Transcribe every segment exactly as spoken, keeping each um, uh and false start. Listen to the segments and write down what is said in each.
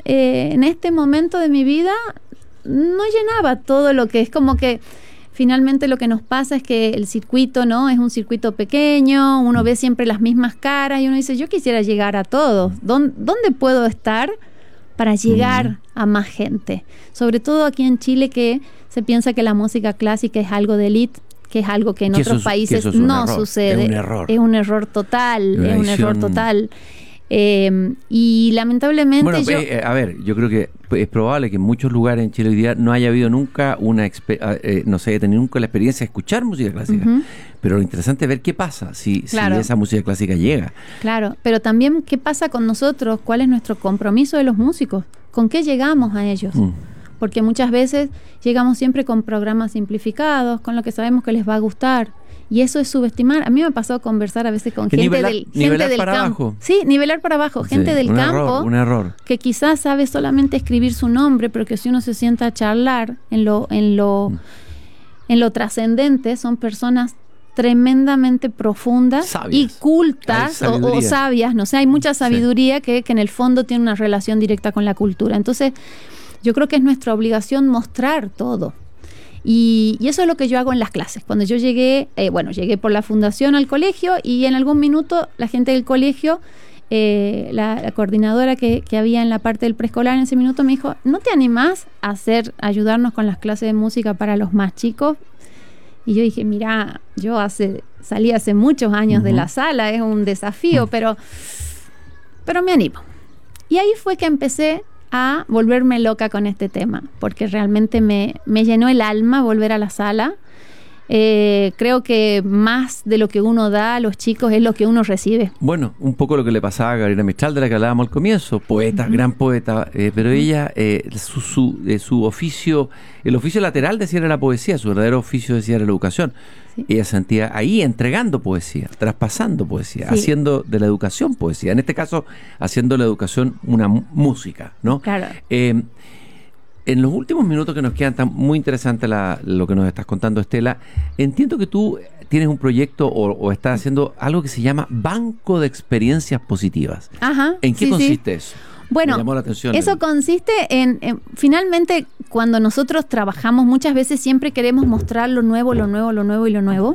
eh, en este momento de mi vida no llenaba todo lo que es como que finalmente lo que nos pasa es que el circuito, ¿no? Es un circuito pequeño, uno ve siempre las mismas caras y uno dice, yo quisiera llegar a todos. ¿Dónde, dónde puedo estar para llegar mm. a más gente? Sobre todo aquí en Chile, que se piensa que la música clásica es algo de élite, que es algo que en que otros eso, países es no error. sucede. Es un error. Es un error total, Una es un edición... error total. Eh, y lamentablemente bueno, yo... eh, a ver, yo creo que es probable que en muchos lugares en Chile hoy día no haya habido nunca una eh, no se haya tenido nunca la experiencia de escuchar música clásica, uh-huh. pero lo interesante es ver qué pasa si, claro. si esa música clásica llega. Claro, pero también qué pasa con nosotros, cuál es nuestro compromiso de los músicos, con qué llegamos a ellos, mm. porque muchas veces llegamos siempre con programas simplificados, con lo que sabemos que les va a gustar. Y eso es subestimar. A mí me ha pasado conversar a veces con gente nivelar, del, gente nivelar del para campo. Abajo. Sí, nivelar para abajo. Gente sí, del un campo error, un error. que quizás sabe solamente escribir su nombre, pero que si uno se sienta a charlar en lo, en lo, mm. en lo trascendente, son personas tremendamente profundas sabias. Y cultas o, o sabias. No sé, hay mucha sabiduría sí. que, que en el fondo tiene una relación directa con la cultura. Entonces, yo creo que es nuestra obligación mostrar todo. Y, y eso es lo que yo hago en las clases. Cuando yo llegué, eh, bueno, llegué por la fundación al colegio y en algún minuto la gente del colegio, eh, la, la coordinadora que, que había en la parte del preescolar en ese minuto me dijo, ¿no te animás a hacer, a ayudarnos con las clases de música para los más chicos? Y yo dije, mira, yo hace, salí hace muchos años uh-huh. de la sala, es un desafío, uh-huh. pero, pero me animo. Y ahí fue que empecé a volverme loca con este tema, porque realmente me, me llenó el alma volver a la sala. Eh, creo que más de lo que uno da a los chicos es lo que uno recibe. Bueno, un poco lo que le pasaba a Gabriela Mistral, de la que hablábamos al comienzo, poeta, uh-huh. gran poeta, eh, pero uh-huh. ella, eh, su, su, eh, su oficio, el oficio lateral decía era la poesía, su verdadero oficio decía era la educación. Sí. Ella se sentía ahí entregando poesía, traspasando poesía, sí. haciendo de la educación poesía, en este caso haciendo la educación una m- música, ¿no? Claro. Eh, En los últimos minutos que nos quedan, tan muy interesante la, lo que nos estás contando, Estela. Entiendo que tú tienes un proyecto o, o estás haciendo algo que se llama Banco de Experiencias Positivas. Ajá. ¿En qué sí, consiste sí. eso? Bueno, Me llamó la atención eso el... consiste en, en, finalmente, cuando nosotros trabajamos, muchas veces siempre queremos mostrar lo nuevo, lo nuevo, lo nuevo y lo nuevo.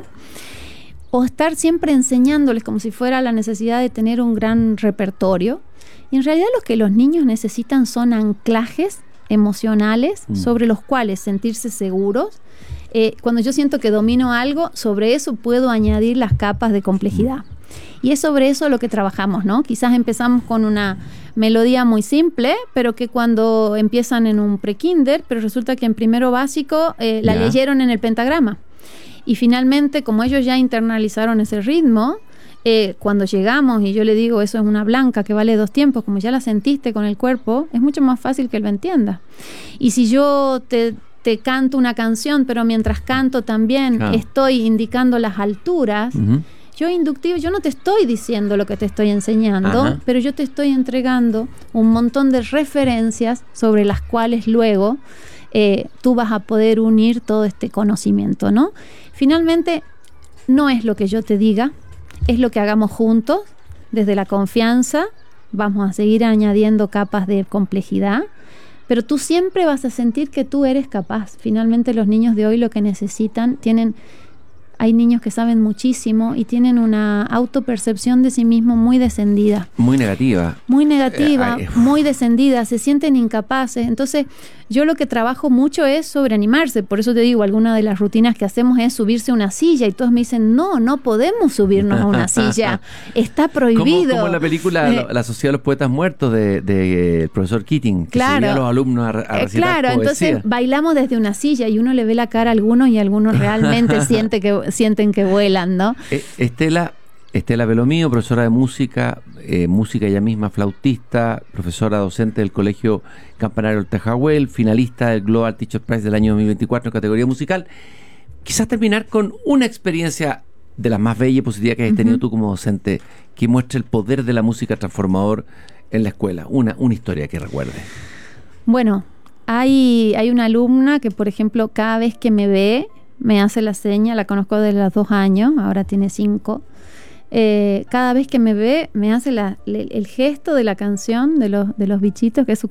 O estar siempre enseñándoles como si fuera la necesidad de tener un gran repertorio. Y en realidad lo que los niños necesitan son anclajes emocionales mm. sobre los cuales sentirse seguros. Eh, cuando yo siento que domino algo, sobre eso puedo añadir las capas de complejidad. Mm. Y es sobre eso lo que trabajamos, ¿no? Quizás empezamos con una melodía muy simple, pero que cuando empiezan en un pre-kinder, pero resulta que en primero básico eh, la yeah. leyeron en el pentagrama. Y finalmente, como ellos ya internalizaron ese ritmo, Eh, cuando llegamos y yo le digo eso es una blanca que vale dos tiempos, como ya la sentiste con el cuerpo, es mucho más fácil que él lo entienda. Y si yo te, te canto una canción, pero mientras canto también ah. estoy indicando las alturas, uh-huh. yo inductivo, yo no te estoy diciendo lo que te estoy enseñando, Ajá. pero yo te estoy entregando un montón de referencias sobre las cuales luego eh, tú vas a poder unir todo este conocimiento, ¿no? Finalmente, no es lo que yo te diga, es lo que hagamos juntos, desde la confianza, vamos a seguir añadiendo capas de complejidad, pero tú siempre vas a sentir que tú eres capaz. Finalmente los niños de hoy lo que necesitan, tienen, hay niños que saben muchísimo y tienen una autopercepción de sí mismo muy descendida. Muy negativa. Muy negativa, eh, muy descendida, se sienten incapaces. Entonces, yo lo que trabajo mucho es sobre animarse. Por eso te digo, alguna de las rutinas que hacemos es subirse a una silla y todos me dicen, no, no podemos subirnos a una silla, está prohibido. Como, como en la película eh, La Sociedad de los Poetas Muertos de, de, de el profesor Keating, que claro, subía a los alumnos a, a recitar eh, Claro, poesía. Entonces bailamos desde una silla y uno le ve la cara a algunos y algunos realmente siente que, sienten que vuelan, ¿no? Eh, Estela, Estela Belomío, profesora de música, eh, música ella misma, flautista, profesora docente del Colegio Campanario del Tejahuel, finalista del Global Teacher Prize del año dos mil veinticuatro en categoría musical. Quizás terminar con una experiencia de las más bellas y positivas que has uh-huh. tenido tú como docente, que muestre el poder de la música transformador en la escuela. Una, una historia que recuerde. Bueno, hay, hay una alumna que, por ejemplo, cada vez que me ve, me hace la seña, la conozco desde los dos años, ahora tiene cinco. Eh, cada vez que me ve, me hace la, le, el gesto de la canción de los, de los bichitos, que es su